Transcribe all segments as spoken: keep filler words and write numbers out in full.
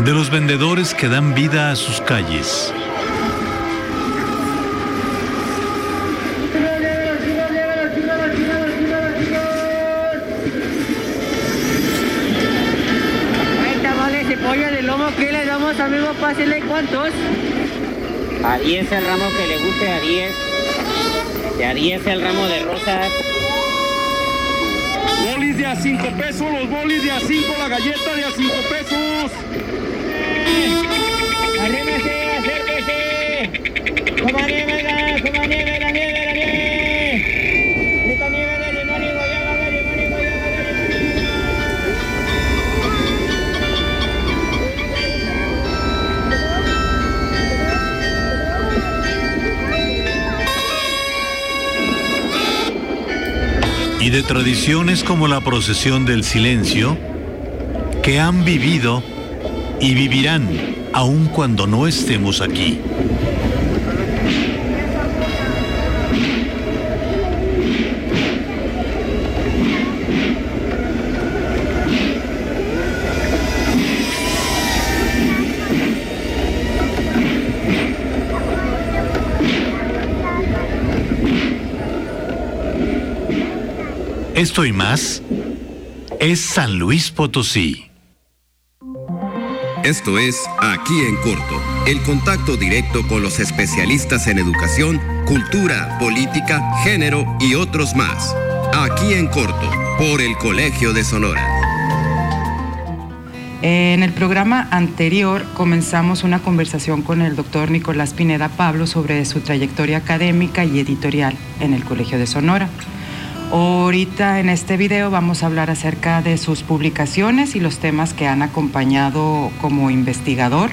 de los vendedores que dan vida a sus calles. ¿Qué le damos, amigo? Pásele, ¿cuántos? A diez el ramo que le guste, a diez. Y a diez el ramo de rosas. Bolis de a cinco pesos, los bolis de a cinco, la galleta de a cinco pesos. ¡Arrímese, acérquese! ¡Coma nieve, la, coma nieve, la nieve, la nieve! ¡Esta nieve de limón y guayaba, de limón y guayaba, de limón! Y de tradiciones como la procesión del silencio, que han vivido y vivirán aun cuando no estemos aquí. Esto y más es San Luis Potosí. Esto es Aquí en Corto, el contacto directo con los especialistas en educación, cultura, política, género y otros más. Aquí en Corto, por el Colegio de Sonora. En el programa anterior comenzamos una conversación con el doctor Nicolás Pineda Pablo sobre su trayectoria académica y editorial en el Colegio de Sonora. Ahorita en este video vamos a hablar acerca de sus publicaciones y los temas que han acompañado como investigador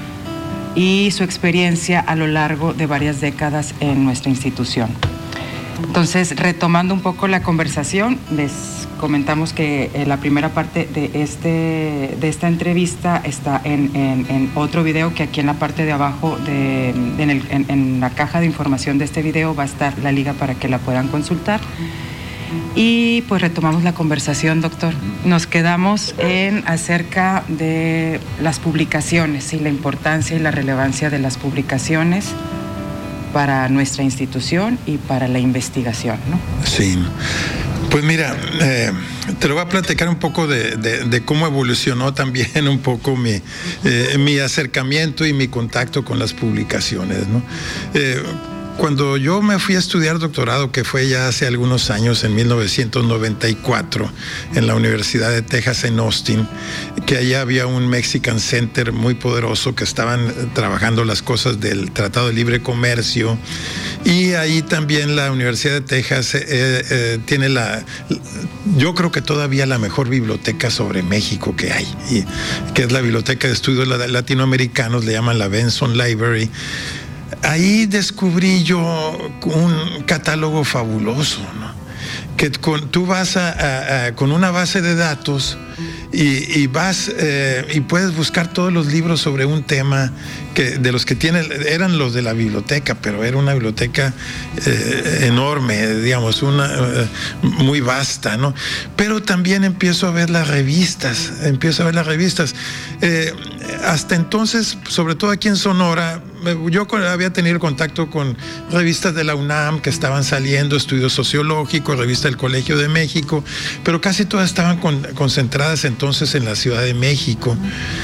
y su experiencia a lo largo de varias décadas en nuestra institución. Entonces, retomando un poco la conversación, les comentamos que la primera parte de, este, de esta entrevista está en, en, en otro video, que aquí en la parte de abajo, de, en, el, en, en la caja de información de este video va a estar la liga para que la puedan consultar. Y pues retomamos la conversación, doctor. Nos quedamos en acerca de las publicaciones y la importancia y la relevancia de las publicaciones para nuestra institución y para la investigación, ¿no? Sí. Pues mira, eh, te lo voy a platicar un poco de, de, de cómo evolucionó también un poco mi, eh, mi acercamiento y mi contacto con las publicaciones, ¿no? Eh, Cuando yo me fui a estudiar doctorado, que fue ya hace algunos años, en mil novecientos noventa y cuatro, en la Universidad de Texas en Austin, que allá había un Mexican Center muy poderoso que estaban trabajando las cosas del Tratado de Libre Comercio, y ahí también la Universidad de Texas eh, eh, tiene la, yo creo que todavía la mejor biblioteca sobre México que hay, y, que es la Biblioteca de Estudios Latinoamericanos, le llaman la Benson Library. Ahí descubrí yo un catálogo fabuloso, ¿no? Que con, tú vas a, a, a, con una base de datos y, y vas eh, y puedes buscar todos los libros sobre un tema que de los que tienen, eran los de la biblioteca, pero era una biblioteca eh, enorme, digamos, una eh, muy vasta, ¿no? Pero también empiezo a ver las revistas, empiezo a ver las revistas. Eh, hasta entonces, sobre todo aquí en Sonora, yo había tenido contacto con revistas de la UNAM que estaban saliendo, estudios sociológicos, revista del Colegio de México, pero casi todas estaban con, concentradas entonces en la Ciudad de México.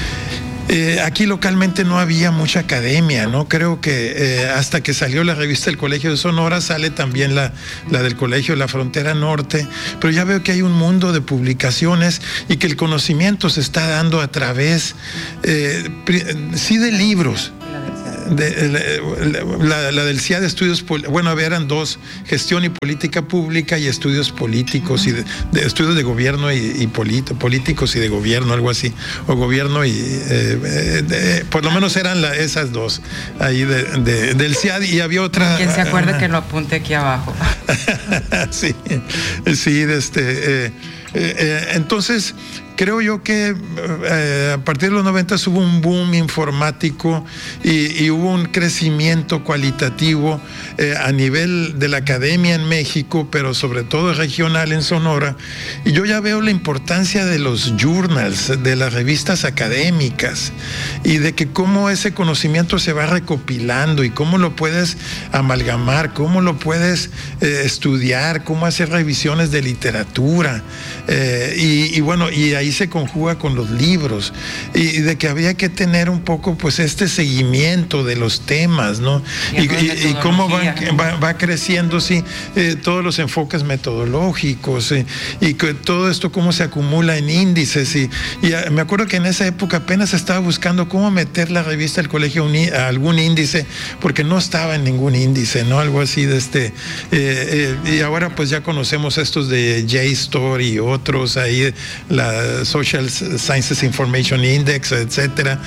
Eh, aquí localmente no había mucha academia, ¿no? Creo que eh, hasta que salió la revista del Colegio de Sonora, sale también la, la del Colegio de la Frontera Norte, pero ya veo que hay un mundo de publicaciones y que el conocimiento se está dando a través, eh, sí, de libros. De, la, la, la del C I A de estudios, bueno, eran dos, gestión y política pública y estudios políticos y de, de estudios de gobierno y, y polit, políticos y de gobierno, algo así, o gobierno y eh, de, por lo menos eran la, esas dos ahí de, de, del C I A D, y había otra. ¿Quién se acuerda que lo apunte aquí abajo? sí, sí, de este, eh, eh, entonces creo yo que eh, a partir de los noventa hubo un boom informático y, y hubo un crecimiento cualitativo eh, a nivel de la academia en México, pero sobre todo regional en Sonora. Y yo ya veo la importancia de los journals, de las revistas académicas, y de que cómo ese conocimiento se va recopilando y cómo lo puedes amalgamar, cómo lo puedes eh, estudiar, cómo hacer revisiones de literatura. Eh, y, y bueno, y ahí se conjuga con los libros, y, y de que había que tener un poco pues este seguimiento de los temas, ¿no? Y, y, y cómo va, va, va creciendo, sí, eh, todos los enfoques metodológicos, eh, y que todo esto cómo se acumula en índices. Y, y a, me acuerdo que en esa época apenas estaba buscando cómo meter la revista del colegio a algún índice, porque no estaba en ningún índice, ¿no? Algo así de este, eh, eh, y ahora pues ya conocemos estos de JSTOR y otros ahí, la Social Sciences Information Index, etcétera.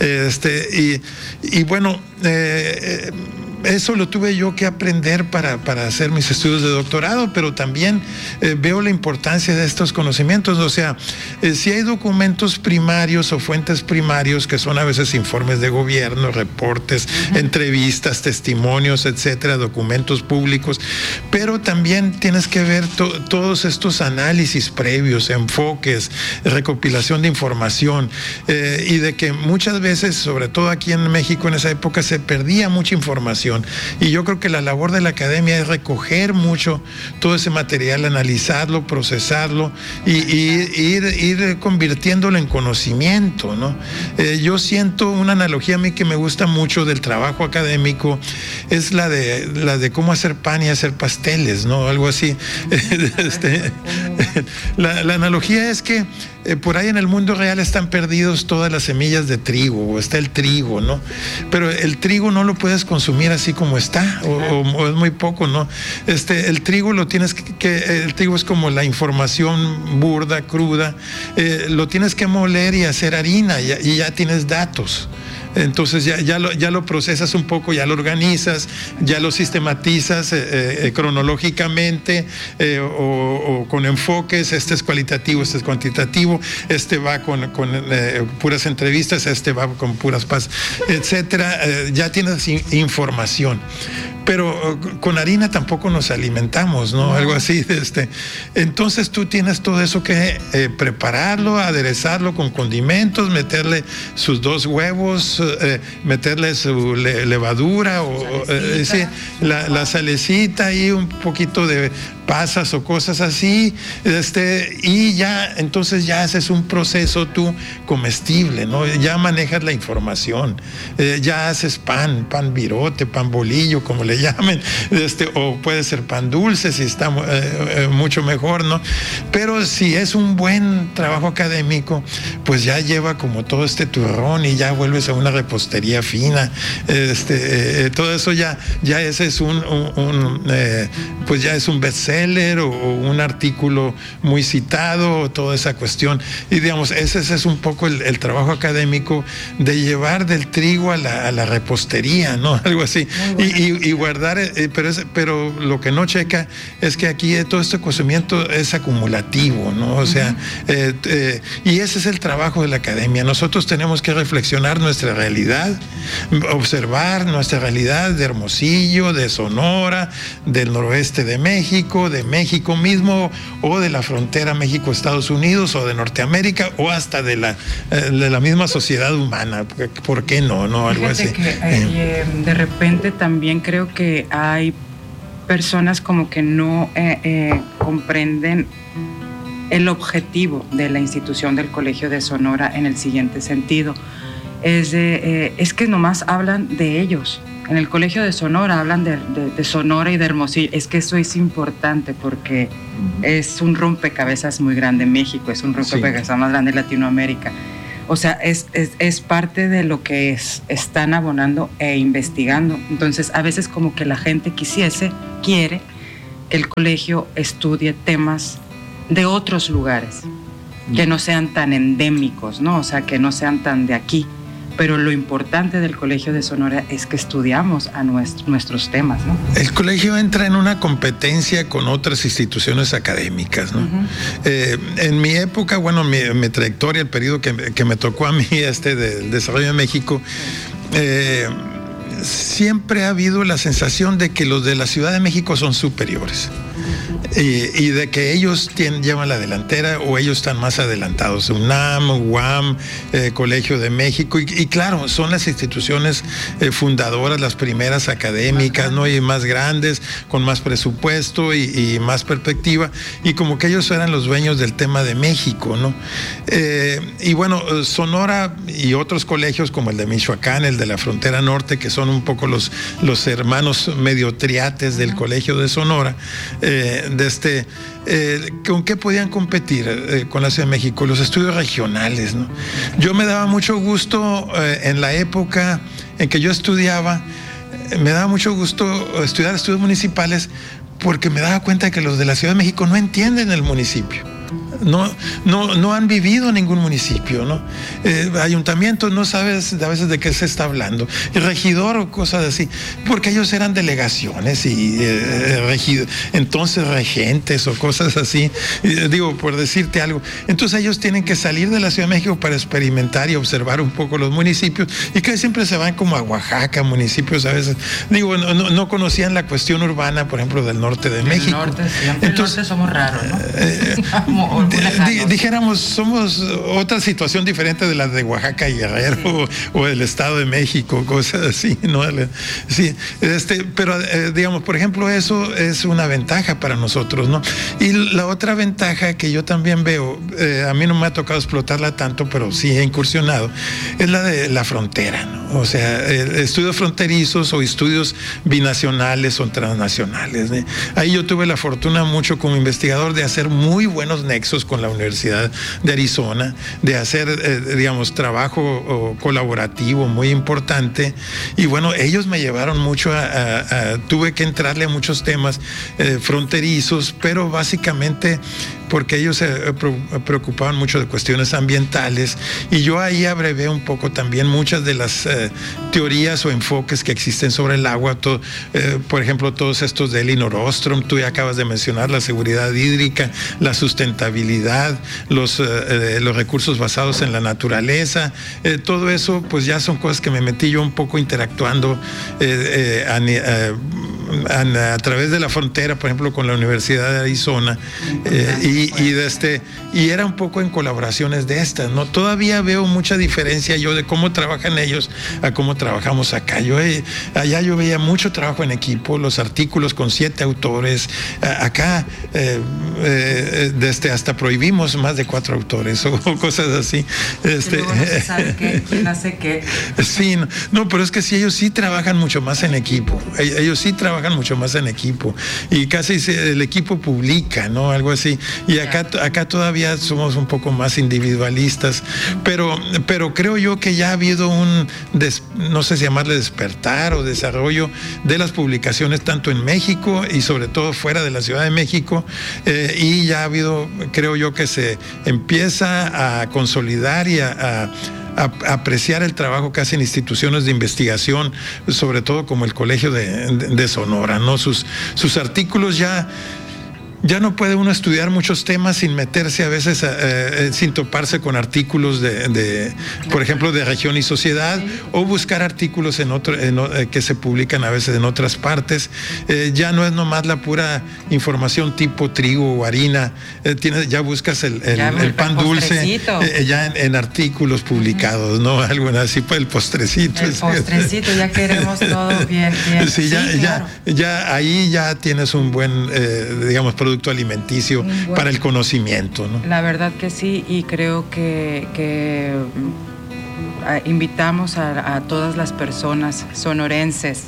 Este, y, y bueno, eh, eso lo tuve yo que aprender para, para hacer mis estudios de doctorado, pero también eh, veo la importancia de estos conocimientos. O sea, eh, si hay documentos primarios o fuentes primarios que son a veces informes de gobierno, reportes, uh-huh. entrevistas, testimonios, etcétera, documentos públicos, pero también tienes que ver to- todos estos análisis previos, enfoques, recopilación de información, eh, y de que muchas veces, sobre todo aquí en México en esa época, se perdía mucha información. Y yo creo que la labor de la academia es recoger mucho todo ese material, analizarlo, procesarlo y, y ir, ir convirtiéndolo en conocimiento, ¿no? Eh, yo siento una analogía a mí que me gusta mucho del trabajo académico, es la de, la de cómo hacer pan y hacer pasteles, ¿no? Algo así. este, la, la analogía es que eh, por ahí en el mundo real están perdidos todas las semillas de trigo, o está el trigo, ¿no? Pero el trigo no lo puedes consumir así como está, o, o, o es muy poco, ¿no? Este, el trigo lo tienes que, que el trigo es como la información burda, cruda, eh, lo tienes que moler y hacer harina, y, y ya tienes datos. Entonces ya, ya, lo, ya lo procesas un poco, ya lo organizas, ya lo sistematizas eh, eh, cronológicamente, eh, o, o con enfoques. Este es cualitativo, este es cuantitativo, este va con, con eh, puras entrevistas, este va con puras paz, etcétera. Eh, ya tienes información. Pero con harina tampoco nos alimentamos, ¿no? Algo así. Este. Entonces tú tienes todo eso que eh, prepararlo, aderezarlo con condimentos, meterle sus dos huevos, eh, meterle su le, levadura, o eh, sí, la, la salecita y un poquito de pasas o cosas así, este, y ya, entonces ya haces un proceso tú comestible, ¿no? Ya manejas la información, eh, ya haces pan, pan virote, pan bolillo, como le llamen, este, o puede ser pan dulce si está eh, eh, mucho mejor, ¿no? Pero si es un buen trabajo académico, pues ya lleva como todo este turrón y ya vuelves a una repostería fina, este, eh, todo eso ya, ya ese es un, un, un eh, pues ya es un bestseller o un artículo muy citado, toda esa cuestión. Y digamos, ese, ese es un poco el, el trabajo académico de llevar del trigo a la, a la repostería, ¿no? Algo así. Y, y, y guardar, eh, pero, es, pero lo que no checa es que aquí todo este conocimiento es acumulativo, ¿no? O sea, uh-huh. eh, eh, y ese es el trabajo de la academia. Nosotros tenemos que reflexionar nuestra realidad, observar nuestra realidad de Hermosillo, de Sonora, del noroeste de México, de México mismo, o de la frontera México-Estados Unidos, o de Norteamérica, o hasta de la, de la misma sociedad humana. ¿Por qué no? ¿No? Algo Fíjate así. Que, eh, de repente también creo que hay personas como que no eh, eh, comprenden el objetivo de la institución del Colegio de Sonora en el siguiente sentido. Es, de, eh, es que nomás hablan de ellos. En el Colegio de Sonora hablan de, de, de Sonora y de Hermosillo. Es que eso es importante porque uh-huh. es un rompecabezas muy grande en México, es un rompecabezas sí. más grande en Latinoamérica. O sea, es, es, es parte de lo que es, están abonando e investigando. Entonces, a veces como que la gente quisiese, quiere que el colegio estudie temas de otros lugares, uh-huh. que no sean tan endémicos, ¿no? O sea, que no sean tan de aquí. pero lo importante del Colegio de Sonora es que estudiamos a nuestro, nuestros temas, ¿no? El colegio entra en una competencia con otras instituciones académicas, ¿no? Uh-huh. Eh, en mi época, bueno, mi, mi trayectoria, el periodo que, que me tocó a mí, este del desarrollo de México, eh, siempre ha habido la sensación de que los de la Ciudad de México son superiores. Y, y de que ellos tienen, llevan la delantera o ellos están más adelantados. UNAM, U A M, eh, Colegio de México, y, y claro, son las instituciones eh, fundadoras, las primeras académicas, ¿no? Y más grandes, con más presupuesto y, y más perspectiva, y como que ellos eran los dueños del tema de México, ¿no? Eh, y bueno, Sonora y otros colegios como el de Michoacán, el de la frontera norte, que son un poco los, los hermanos medio triates del Colegio de Sonora, eh, de este, eh, ¿con qué podían competir eh, con la Ciudad de México? Los estudios regionales, ¿no? Yo me daba mucho gusto eh, en la época en que yo estudiaba, eh, me daba mucho gusto estudiar estudios municipales porque me daba cuenta que los de la Ciudad de México no entienden el municipio. No, no, no han vivido ningún municipio, ¿no? Eh, ayuntamiento, no sabes a veces de qué se está hablando. Y regidor o cosas así, porque ellos eran delegaciones y eh, regidor, entonces regentes o cosas así, eh, digo, por decirte algo. Entonces ellos tienen que salir de la Ciudad de México para experimentar y observar un poco los municipios, y que siempre se van como a Oaxaca, municipios a veces. Digo, no, no, no conocían la cuestión urbana, por ejemplo, del norte de México. El norte, siempre entonces, el norte somos raros, ¿no? Eh, Dijéramos, somos otra situación diferente de la de Oaxaca y Guerrero, sí. o, o el Estado de México, cosas así, ¿no? Sí, este, pero eh, digamos, por ejemplo, eso es una ventaja para nosotros, ¿no? Y la otra ventaja que yo también veo, eh, a mí no me ha tocado explotarla tanto, pero sí he incursionado, es la de la frontera, ¿no? O sea, eh, estudios fronterizos o estudios binacionales o transnacionales, ¿eh? Ahí yo tuve la fortuna mucho como investigador de hacer muy buenos nexos con la Universidad de Arizona, de hacer, eh, digamos, trabajo oh, colaborativo muy importante, y bueno, ellos me llevaron mucho a, a, a tuve que entrarle a muchos temas eh, fronterizos, pero básicamente porque ellos se preocupaban mucho de cuestiones ambientales, y yo ahí abrevé un poco también muchas de las eh, teorías o enfoques que existen sobre el agua, todo, eh, por ejemplo, todos estos de Elinor Ostrom, tú ya acabas de mencionar la seguridad hídrica, la sustentabilidad, los, eh, los recursos basados en la naturaleza, eh, todo eso pues ya son cosas que me metí yo un poco interactuando eh, eh, a, a, a través de la frontera, por ejemplo, con la Universidad de Arizona, eh, y Y, y, de este, y era un poco en colaboraciones de estas, ¿no? Todavía veo mucha diferencia yo de cómo trabajan ellos a cómo trabajamos acá. Yo eh, allá yo veía mucho trabajo en equipo, los artículos con siete autores. A, acá eh, eh, desde hasta prohibimos más de cuatro autores o, o cosas así. Este, luego no se sabe qué, quién hace qué. Sí, no, no, pero es que sí, ellos sí trabajan mucho más en equipo. Ellos sí trabajan mucho más en equipo. Y casi se, el equipo publica, ¿no? Algo así. Y acá, acá todavía somos un poco más individualistas, pero, pero creo yo que ya ha habido un, des, no sé si llamarle despertar o desarrollo de las publicaciones tanto en México y sobre todo fuera de la Ciudad de México, eh, y ya ha habido, creo yo, que se empieza a consolidar y a, a A, a apreciar el trabajo que hacen instituciones de investigación, sobre todo como el Colegio de, de, de Sonora, ¿no? Sus, sus artículos ya... Ya no puede uno estudiar muchos temas sin meterse a veces, eh, sin toparse con artículos de, de, por ejemplo, de Región y Sociedad, o buscar artículos en otro, en, eh, que se publican a veces en otras partes. Eh, ya no es nomás la pura información tipo trigo o harina, eh, tienes, ya buscas el, el, ya, el, el pan dulce eh, ya en, en artículos publicados, uh-huh. ¿no? Algo así, pues el postrecito. El postrecito, ya queremos todo bien, bien. Sí, ya, sí, claro. ya, ya ahí ya tienes un buen, eh, digamos, producto alimenticio bueno, para el conocimiento, ¿no? La verdad que sí, y creo que, que invitamos a, a todas las personas sonorenses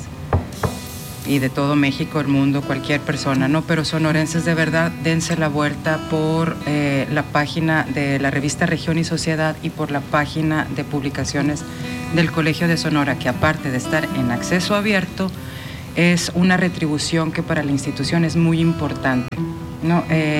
y de todo México, el mundo, cualquier persona, ¿no? Pero sonorenses de verdad, dense la vuelta por eh, la página de la revista Región y Sociedad y por la página de publicaciones del Colegio de Sonora, que aparte de estar en acceso abierto, es una retribución que para la institución es muy importante, ¿no? Eh,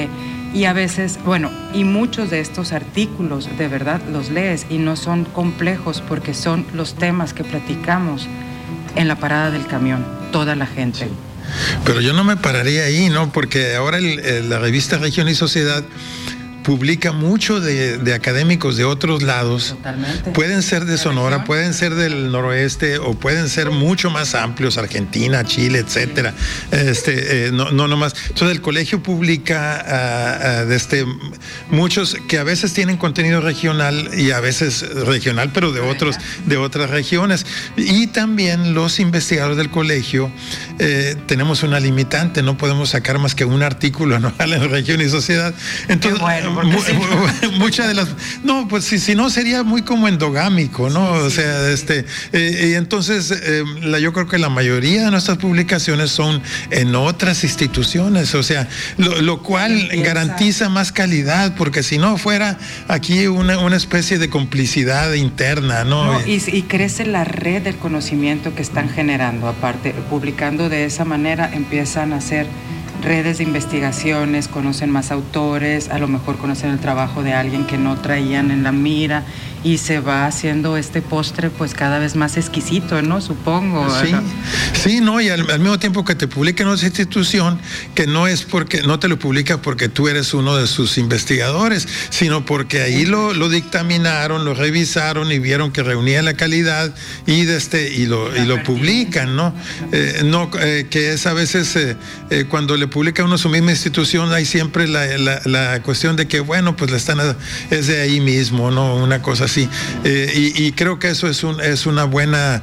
Y a veces, bueno, y muchos de estos artículos de verdad los lees y no son complejos porque son los temas que platicamos en la parada del camión, toda la gente. Sí. Pero yo no me pararía ahí, ¿no? Porque ahora el, el, la revista Región y Sociedad publica mucho de, de académicos de otros lados. Totalmente. Pueden ser de Sonora, pueden ser del noroeste o pueden ser mucho más amplios, Argentina, Chile, etcétera. Este, eh, no, no nomás. Entonces el colegio publica uh, uh, desde muchos que a veces tienen contenido regional y a veces regional, pero de otros, de otras regiones. Y también los investigadores del colegio eh, tenemos una limitante, no podemos sacar más que un artículo anual en Región y Sociedad. Entonces, bueno, muchas de las, no, pues si, si no sería muy como endogámico, ¿no? Sí, o sea, sí, este, eh, y entonces eh, la, yo creo que la mayoría de nuestras publicaciones son en otras instituciones, o sea, lo, lo cual Empieza. garantiza más calidad, porque si no fuera aquí una, una especie de complicidad interna, ¿no? no y, y crece la red del conocimiento que están generando, aparte, publicando de esa manera empiezan a hacer redes de investigaciones, conocen más autores, a lo mejor conocen el trabajo de alguien que no traían en la mira y se va haciendo este postre pues cada vez más exquisito, ¿no? Supongo. Sí, ¿no? Sí, no, y al, al mismo tiempo que te publica en otra institución, que no es porque, no te lo publica porque tú eres uno de sus investigadores, sino porque ahí lo, lo dictaminaron, lo revisaron y vieron que reunía la calidad y, de este, y, lo, y lo publican, ¿no? Eh, no eh, que es a veces eh, eh, cuando le publica uno su misma institución, hay siempre la, la, la cuestión de que, bueno, pues la están, es de ahí mismo, ¿no? Una cosa así. Eh, y, y creo que eso es, un, es una buena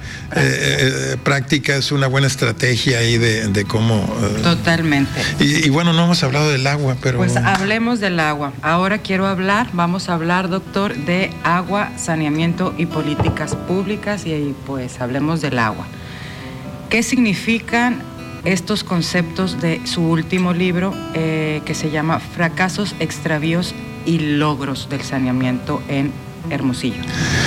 eh, eh, práctica, es una buena estrategia ahí de, de cómo... Eh, Totalmente. Y, y bueno, no hemos hablado del agua, pero... Pues hablemos del agua. Ahora quiero hablar, vamos a hablar, doctor, de agua, saneamiento y políticas públicas, y ahí pues hablemos del agua. ¿Qué significan estos conceptos de su último libro eh, que se llama Fracasos, extravíos y logros del saneamiento en Hermosillo?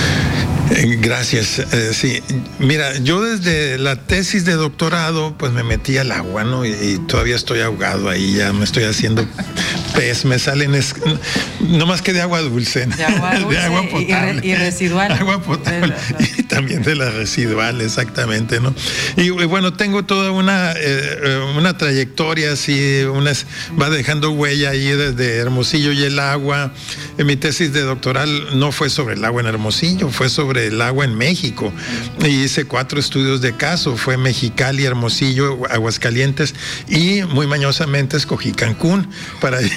Gracias. Eh, sí, mira, yo desde la tesis de doctorado, pues me metí al agua, ¿no? Y, y todavía estoy ahogado ahí, ya me estoy haciendo pez, me salen, es, no más que de agua dulce, de agua, dulce de agua potable. Y, y residual. Agua potable. Y también de la residual, exactamente, ¿no? Y, y bueno, tengo toda una, eh, una trayectoria así, unas, va dejando huella ahí desde Hermosillo y el agua. En mi tesis de doctoral no fue sobre el agua en Hermosillo, fue sobre el agua en México. Y hice cuatro estudios de caso, fue Mexicali, Hermosillo, Aguascalientes y muy mañosamente escogí Cancún para... Muy,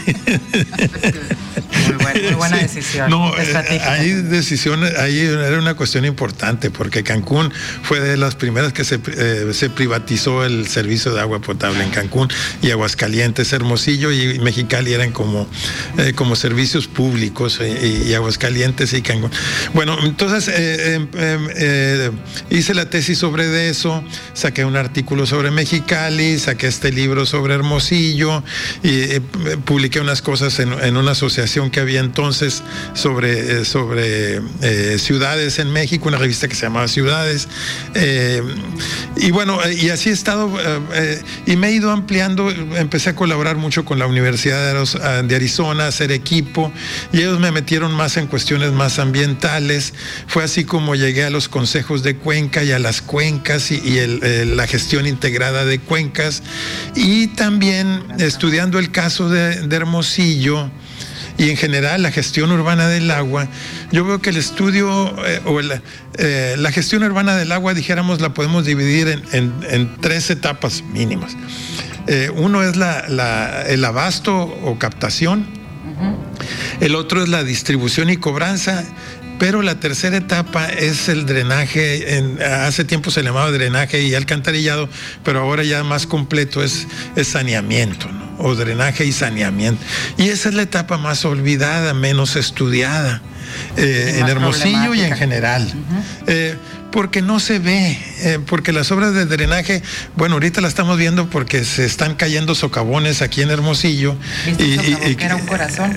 buen, muy buena sí. decisión. No, hay decisiones, ahí era una cuestión importante porque Cancún fue de las primeras que se, eh, se privatizó el servicio de agua potable en Cancún, y Aguascalientes, Hermosillo y Mexicali eran como, eh, como servicios públicos, y, y Aguascalientes y Cancún. Bueno, entonces eh, eh, eh, hice la tesis sobre eso, saqué un artículo sobre Mexicali, saqué este libro sobre Hermosillo y eh, publiqué unas cosas en, en una asociación que había entonces sobre, eh, sobre eh, ciudades en México, una revista que se llamaba Ciudades. Eh, y bueno, y así he estado, eh, y me he ido ampliando, empecé a colaborar mucho con la Universidad de Arizona, a hacer equipo, y ellos me metieron más en cuestiones más ambientales. Fue así como llegué a los consejos de cuenca y a las cuencas y, y el, eh, la gestión integrada de cuencas, y también estudiando el caso de, de Hermosillo y en general la gestión urbana del agua. Yo veo que el estudio eh, o la, eh, la gestión urbana del agua, dijéramos, la podemos dividir en, en, en tres etapas mínimas. Eh, uno es la, la, el abasto o captación, uh-huh. El otro es la distribución y cobranza, pero la tercera etapa es el drenaje. En, hace tiempo se le llamaba drenaje y alcantarillado, pero ahora ya más completo es, es saneamiento, ¿no? O drenaje y saneamiento. Y esa es la etapa más olvidada, menos estudiada eh, en Hermosillo y en general. Uh-huh. eh, porque no se ve, eh, porque las obras de drenaje, bueno, ahorita la estamos viendo porque se están cayendo socavones aquí en Hermosillo. ¿Viste y, y, y que era un corazón?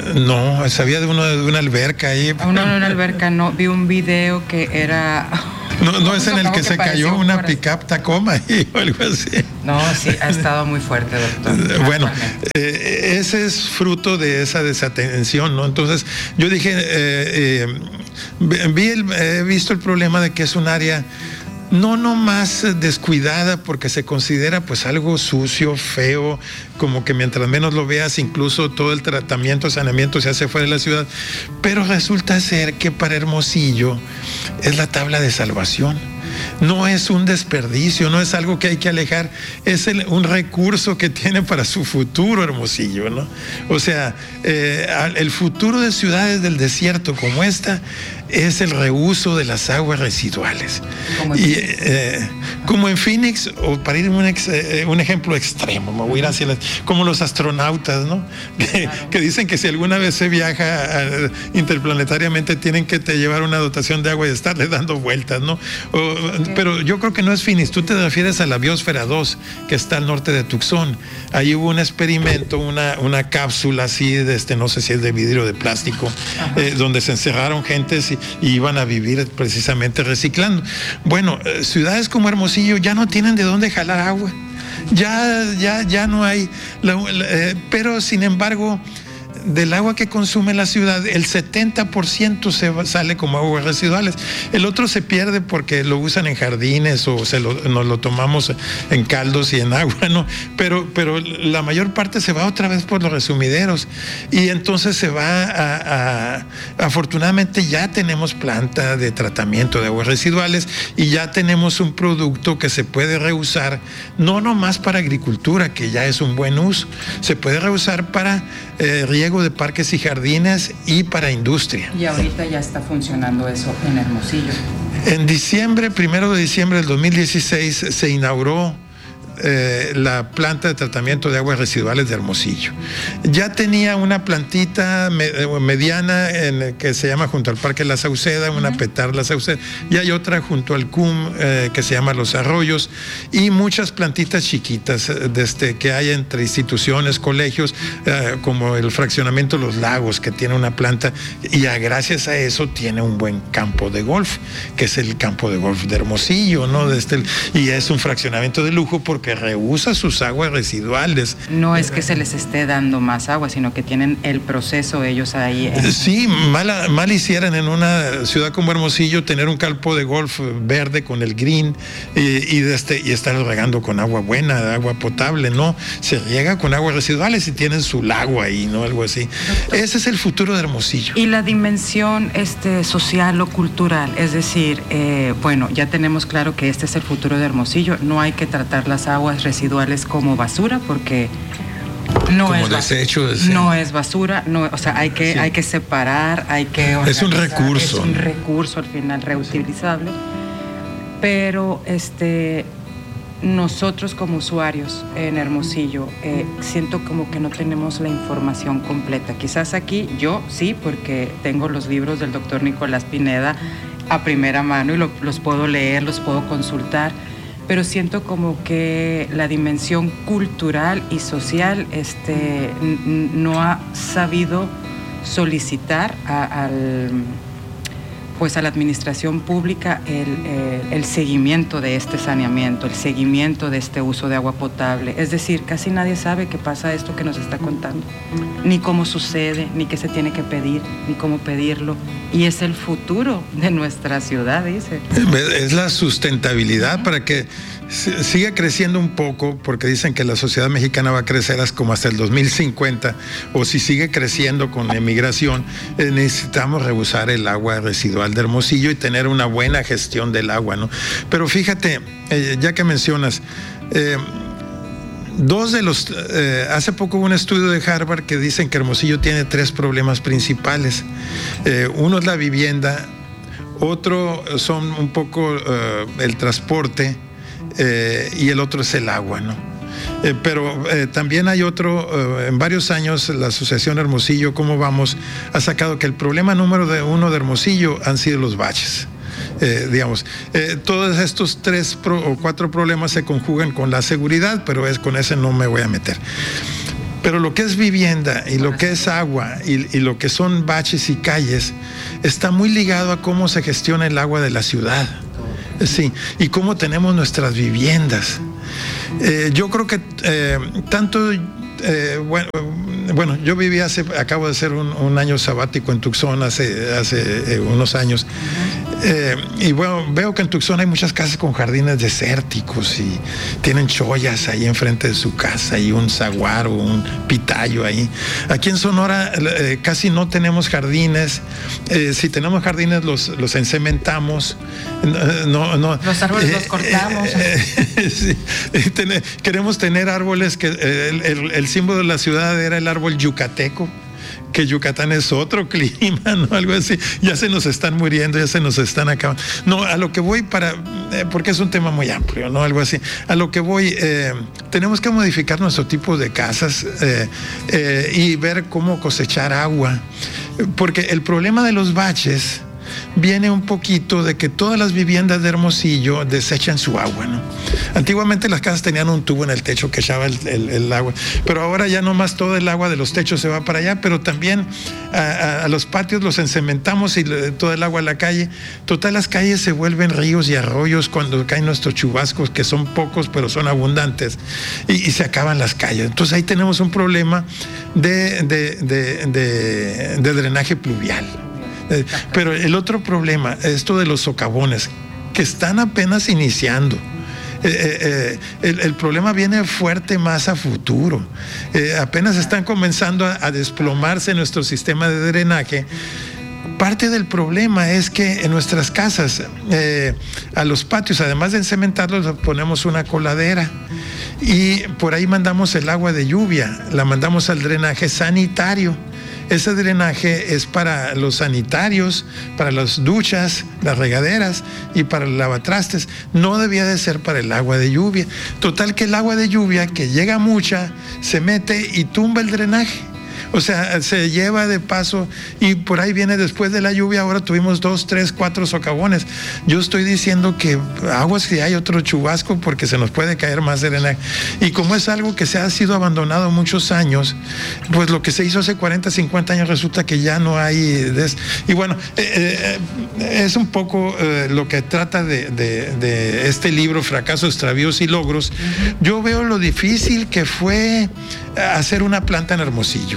No, sabía de, uno, de una alberca ahí. Uno de una alberca, no. Vi un video que era No, no es en el que, que se cayó una pick-up Tacoma o algo así. No, sí, ha estado muy fuerte, doctor. Bueno, eh, ese es fruto de esa desatención, ¿no? Entonces, yo dije, eh, eh, vi el, he visto el problema de que es un área no nomás descuidada porque se considera pues algo sucio, feo, como que mientras menos lo veas, incluso todo el tratamiento, saneamiento se hace fuera de la ciudad, pero resulta ser que para Hermosillo es la tabla de salvación. No es un desperdicio, no es algo que hay que alejar, es el, un recurso que tiene para su futuro Hermosillo, ¿no? O sea, eh, el futuro de ciudades del desierto como esta es el reuso de las aguas residuales. Como, y, eh, como en Phoenix, o para ir un, ex, eh, un ejemplo extremo, me voy a ir hacia las, como los astronautas, ¿no? Que, claro. que dicen que si alguna vez se viaja a, interplanetariamente tienen que te llevar una dotación de agua y estarle dando vueltas, ¿no? O, pero yo creo que no es Phoenix, tú te refieres a la Biosfera dos, que está al norte de Tucson. Ahí hubo un experimento, una, una cápsula así, de este, no sé si es de vidrio o de plástico, eh, donde se encerraron gentes y, y iban a vivir precisamente reciclando. Bueno, eh, ciudades como Hermosillo ya no tienen de dónde jalar agua, ya, ya, ya no hay, la, la, eh, pero sin embargo, del agua que consume la ciudad, el setenta por ciento se va, sale como aguas residuales. El otro se pierde porque lo usan en jardines o se lo, nos lo tomamos en caldos y en agua, ¿no? Pero, pero la mayor parte se va otra vez por los resumideros y entonces se va a, a... Afortunadamente ya tenemos planta de tratamiento de aguas residuales y ya tenemos un producto que se puede reusar, no nomás para agricultura, que ya es un buen uso, se puede reusar para eh, riego de parques y jardines y para industria. Y ahorita ya está funcionando eso en Hermosillo. En diciembre, primero de diciembre del dos mil dieciséis, se inauguró Eh, la planta de tratamiento de aguas residuales de Hermosillo. Ya tenía una plantita me, mediana en el que se llama junto al Parque La Sauceda, una uh-huh. Petar La Sauceda, y hay otra junto al C U M eh, que se llama Los Arroyos, y muchas plantitas chiquitas desde que hay entre instituciones, colegios, eh, como el fraccionamiento Los Lagos, que tiene una planta, y a, gracias a eso tiene un buen campo de golf, que es el campo de golf de Hermosillo, ¿no? Desde el, y es un fraccionamiento de lujo porque que reusa sus aguas residuales. No es que se les esté dando más agua, sino que tienen el proceso ellos ahí. En... Sí, mal, mal hicieran en una ciudad como Hermosillo tener un campo de golf verde con el green y, y, de este, y estar regando con agua buena, agua potable, ¿no? Se riega con aguas residuales y tienen su lago ahí, ¿no? Algo así. Doctor, ese es el futuro de Hermosillo. Y la dimensión este, social o cultural, es decir, eh, bueno, ya tenemos claro que este es el futuro de Hermosillo, no hay que tratar las aguas residuales como basura porque no como es desecho, basura, sí. no es basura, no, o sea, hay que, sí. hay que separar, hay que organizar, es un recurso, es un recurso al final reutilizable, pero este nosotros como usuarios en Hermosillo eh, siento como que no tenemos la información completa. Quizás aquí yo sí, porque tengo los libros del doctor Nicolás Pineda a primera mano y lo, los puedo leer, los puedo consultar, pero siento como que la dimensión cultural y social este, n- no ha sabido solicitar a, al, pues a la administración pública el, el, el seguimiento de este saneamiento, el seguimiento de este uso de agua potable. Es decir, casi nadie sabe qué pasa esto que nos está contando, ni cómo sucede, ni qué se tiene que pedir, ni cómo pedirlo. Y es el futuro de nuestra ciudad, dice. Es la sustentabilidad para que siga creciendo un poco, porque dicen que la sociedad mexicana va a crecer hasta como hasta el dos mil cincuenta, o si sigue creciendo con la emigración, eh, necesitamos reusar el agua residual de Hermosillo y tener una buena gestión del agua, ¿no? Pero fíjate, eh, ya que mencionas, eh, Dos de los, eh, hace poco hubo un estudio de Harvard que dicen que Hermosillo tiene tres problemas principales. Eh, uno es la vivienda, otro son un poco eh, el transporte eh, y el otro es el agua, ¿no? Eh, pero eh, también hay otro, eh, en varios años la Asociación Hermosillo, ¿cómo vamos?, ha sacado que el problema número de uno de Hermosillo han sido los baches. Eh, digamos, eh, todos estos tres pro, o cuatro problemas se conjugan con la seguridad, pero es con ese no me voy a meter. Pero lo que es vivienda y lo que es agua y, y lo que son baches y calles está muy ligado a cómo se gestiona el agua de la ciudad. Sí, y cómo tenemos nuestras viviendas. Eh, yo creo que eh, tanto, eh, bueno, bueno, yo viví hace, acabo de hacer un, un año sabático en Tucson hace, hace eh, unos años. Eh, y bueno, veo que en Tucson hay muchas casas con jardines desérticos y tienen chollas ahí enfrente de su casa y un saguaro, un pitayo ahí. Aquí en Sonora eh, casi no tenemos jardines. Eh, si tenemos jardines los, los encementamos. No, no, los árboles eh, los cortamos. Eh, eh, sí. Ten, queremos tener árboles que eh, el, el, el símbolo de la ciudad era el árbol yucateco, que Yucatán es otro clima, ¿no? Algo así. Ya se nos están muriendo, ya se nos están acabando. No, a lo que voy para, eh, porque es un tema muy amplio, ¿no? Algo así. A lo que voy, eh, tenemos que modificar nuestro tipo de casas eh, eh, y ver cómo cosechar agua. Porque el problema de los baches viene un poquito de que todas las viviendas de Hermosillo desechan su agua, ¿no? Antiguamente las casas tenían un tubo en el techo que echaba el, el, el agua, pero ahora ya nomás todo el agua de los techos se va para allá, pero también a, a, a los patios los encementamos y le, todo el agua a la calle. Total, las calles se vuelven ríos y arroyos cuando caen nuestros chubascos, que son pocos pero son abundantes, y, y se acaban las calles. Entonces ahí tenemos un problema de, de, de, de, de drenaje pluvial. Pero el otro problema, esto de los socavones, que están apenas iniciando. Eh, eh, el, el problema viene fuerte más a futuro. Eh, apenas están comenzando a, a desplomarse nuestro sistema de drenaje. Parte del problema es que en nuestras casas, eh, a los patios, además de encementarlos, ponemos una coladera. Y por ahí mandamos el agua de lluvia, la mandamos al drenaje sanitario. Ese drenaje es para los sanitarios, para las duchas, las regaderas y para el lavatrastes. No debía de ser para el agua de lluvia. Total que el agua de lluvia, que llega mucha, se mete y tumba el drenaje. O sea, se lleva de paso y por ahí viene después de la lluvia. Ahora tuvimos dos, tres, cuatro socavones. Yo estoy diciendo que aguas si hay otro chubasco porque se nos puede caer más drenaje. Y como es algo que se ha sido abandonado muchos años, pues lo que se hizo hace cuarenta, cincuenta años resulta que ya no hay. Des... Y bueno, eh, eh, es un poco eh, lo que trata de, de, de este libro, Fracasos, Extravíos y Logros. Yo veo lo difícil que fue hacer una planta en Hermosillo.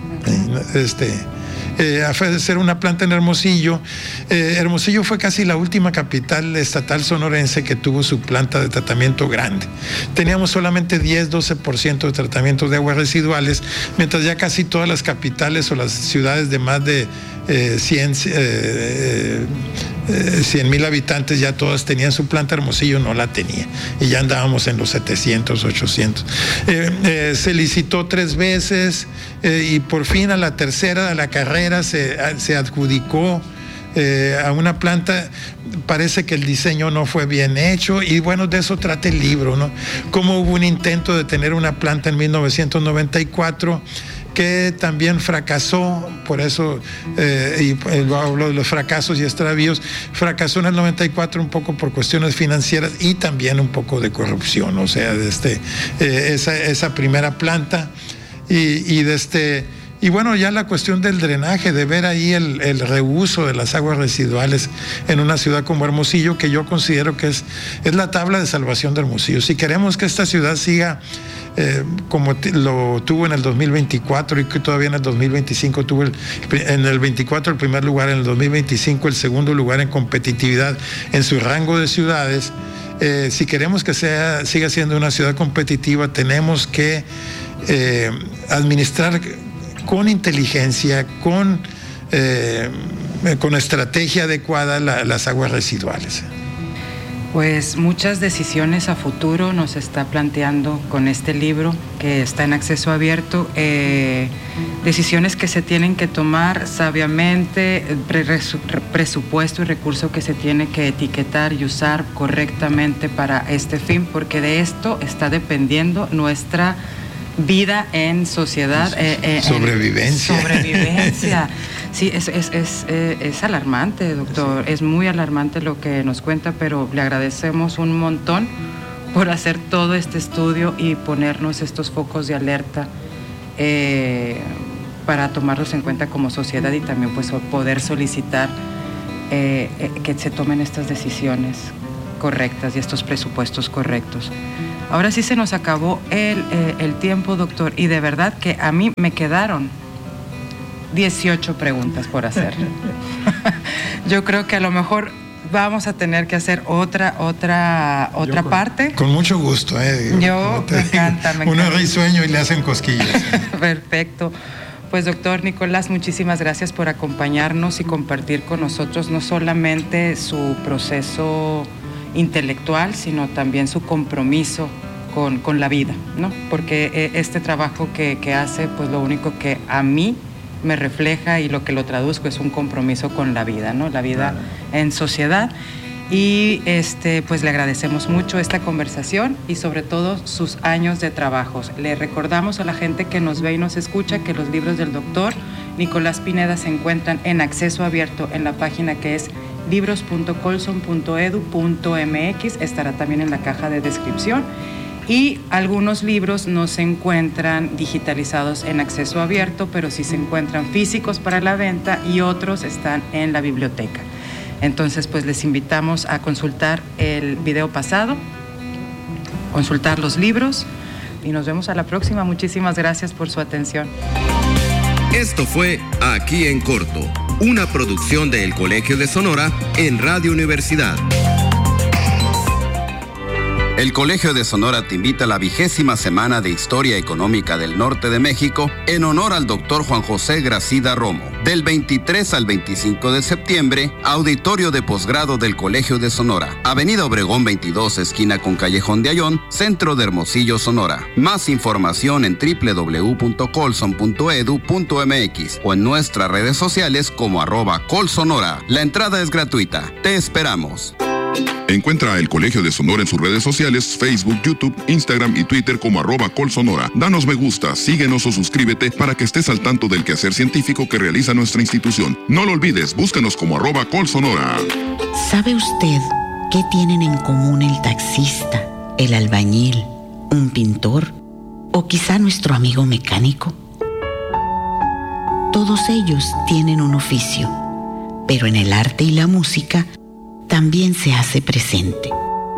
Este, eh, hacer una planta en Hermosillo. Eh, Hermosillo fue casi la última capital estatal sonorense que tuvo su planta de tratamiento grande. Teníamos solamente diez, doce por ciento de tratamiento de aguas residuales, mientras ya casi todas las capitales o las ciudades de más de eh, cien, eh, eh, cien mil habitantes ya todas tenían su planta. Hermosillo no la tenía y ya andábamos en los setecientos, ochocientos. Eh, eh, se licitó tres veces eh, y por fin a la tercera, a la carrera, se, se adjudicó eh, a una planta. Parece que el diseño no fue bien hecho y bueno, de eso trata el libro, ¿no? Cómo hubo un intento de tener una planta en mil novecientos noventa y cuatro que también fracasó, por eso eh, y hablo de los fracasos y extravíos. Fracasó en el noventa y cuatro un poco por cuestiones financieras y también un poco de corrupción, o sea, de este, eh, esa, esa primera planta y, y de este... Y bueno, ya la cuestión del drenaje, de ver ahí el, el reuso de las aguas residuales en una ciudad como Hermosillo, que yo considero que es, es la tabla de salvación de Hermosillo. Si queremos que esta ciudad siga eh, como t- lo tuvo en el dos mil veinticuatro y que todavía en el dos mil veinticinco tuvo el, en el veinticuatro el primer lugar, en el dos mil veinticinco el segundo lugar en competitividad en su rango de ciudades, eh, si queremos que sea, siga siendo una ciudad competitiva, tenemos que eh, administrar con inteligencia, con, eh, con estrategia adecuada la, las aguas residuales. Pues muchas decisiones a futuro nos está planteando con este libro que está en acceso abierto, eh, decisiones que se tienen que tomar sabiamente, pre- presupuesto y recurso que se tiene que etiquetar y usar correctamente para este fin, porque de esto está dependiendo nuestra vida en sociedad. Eh, eh, sobrevivencia. En sobrevivencia. Sí, es, es, es, es alarmante, doctor. Es muy alarmante lo que nos cuenta, pero le agradecemos un montón por hacer todo este estudio y ponernos estos focos de alerta eh, para tomarlos en cuenta como sociedad y también pues poder solicitar eh, que se tomen estas decisiones correctas y estos presupuestos correctos. Ahora sí se nos acabó el, eh, el tiempo, doctor, y de verdad que a mí me quedaron dieciocho preguntas por hacer. Yo creo que a lo mejor vamos a tener que hacer otra otra otra con, parte. Con mucho gusto, eh. Digo, Yo me encanta, me Uno encanta. risueño y le hacen cosquillas. Perfecto. Pues doctor Nicolás, muchísimas gracias por acompañarnos y compartir con nosotros no solamente su proceso intelectual, sino también su compromiso con, con la vida, ¿no? Porque este trabajo que, que hace, pues lo único que a mí me refleja y lo que lo traduzco es un compromiso con la vida, ¿no? La vida claro. En sociedad. Y este, pues le agradecemos mucho esta conversación y sobre todo sus años de trabajos. Le recordamos a la gente que nos ve y nos escucha que los libros del doctor Nicolás Pineda se encuentran en acceso abierto en la página que es libros punto colson punto edu punto mx, estará también en la caja de descripción. Y algunos libros no se encuentran digitalizados en acceso abierto, pero sí se encuentran físicos para la venta y otros están en la biblioteca. Entonces, pues les invitamos a consultar el video pasado, consultar los libros y nos vemos a la próxima. Muchísimas gracias por su atención. Esto fue Aquí en Corto, una producción del Colegio de Sonora en Radio Universidad. El Colegio de Sonora te invita a la vigésima semana de Historia Económica del Norte de México en honor al doctor Juan José Gracida Romo. Del veintitrés al veinticinco de septiembre, auditorio de posgrado del Colegio de Sonora. Avenida Obregón veintidós, esquina con Callejón de Ayón, centro de Hermosillo, Sonora. Más información en doble u doble u doble u punto colson punto edu punto mx o en nuestras redes sociales como arroba colsonora. La entrada es gratuita. Te esperamos. Encuentra el Colegio de Sonora en sus redes sociales, Facebook, YouTube, Instagram y Twitter como arroba colsonora. Danos me gusta, síguenos o suscríbete para que estés al tanto del quehacer científico que realiza nuestra institución. No lo olvides, búscanos como arroba colsonora. ¿Sabe usted qué tienen en común el taxista, el albañil, un pintor o quizá nuestro amigo mecánico? Todos ellos tienen un oficio, pero en el arte y la música también se hace presente.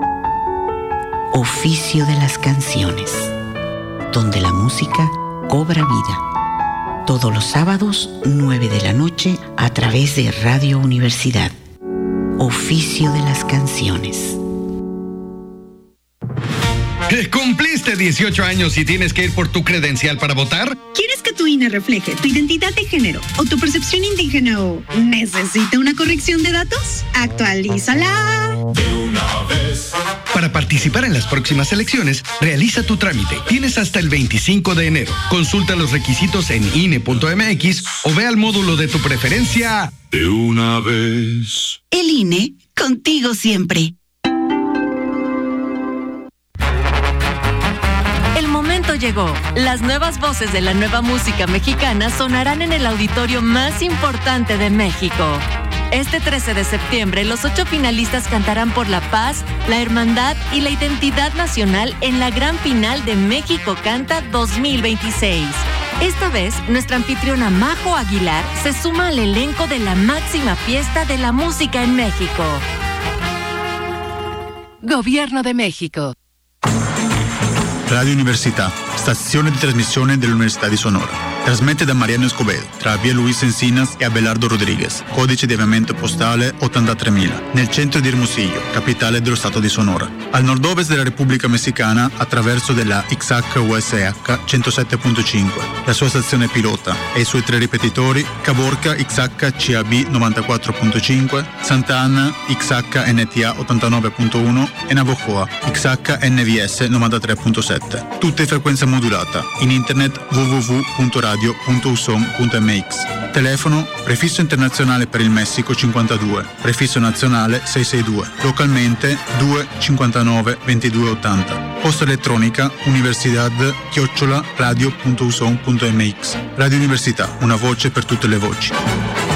Oficio de las canciones, donde la música cobra vida. Todos los sábados, nueve de la noche, a través de Radio Universidad. Oficio de las canciones. ¿Cumpliste dieciocho años y tienes que ir por tu credencial para votar? ¿Quieres que tu I N E refleje tu identidad de género o tu percepción indígena o necesita una corrección de datos? ¡Actualízala! De una vez. Para participar en las próximas elecciones, realiza tu trámite. Tienes hasta el veinticinco de enero. Consulta los requisitos en I N E punto mx o ve al módulo de tu preferencia. De una vez. El I N E, contigo siempre. Llegó. Las nuevas voces de la nueva música mexicana sonarán en el auditorio más importante de México. Este trece de septiembre, los ocho finalistas cantarán por la paz, la hermandad y la identidad nacional en la gran final de México Canta dos mil veintiséis. Esta vez, nuestra anfitriona Majo Aguilar se suma al elenco de la máxima fiesta de la música en México. Gobierno de México. Radio Università, stazione di trasmissione dell'Università di Sonora. Trasmette da Mariano Escobedo, tra via Luis Encinas e Abelardo Rodriguez, codice di avviamento postale ottantatremila, nel centro di Hermosillo, capitale dello Stato di Sonora. Al nord-ovest della Repubblica Messicana, attraverso della X H U S H centosette punto cinque, la sua stazione pilota e i suoi tre ripetitori, Caborca X H C A B novantaquattro punto cinque, Santa Ana X H N T A ottantanove punto uno e Navojoa X H N V S novantatré punto sette. Tutte frequenze modulata. In internet w w w punto radio punto usom punto m x. Telefono prefisso internazionale per il Messico cinquantadue, prefisso nazionale seicentosesantadue, localmente due cinquantanove ventidue ottanta. Posta elettronica universidad chiocciola radio punto usom punto m x. Radio Università, una voce per tutte le voci.